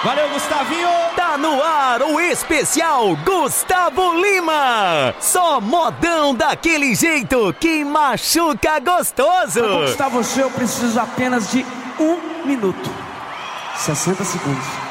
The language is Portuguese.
Valeu, Gustavinho! Tá no ar o especial Gustavo Lima. Só modão daquele jeito que machuca gostoso. Pra conquistar você eu preciso apenas de 1 minuto. 60 segundos.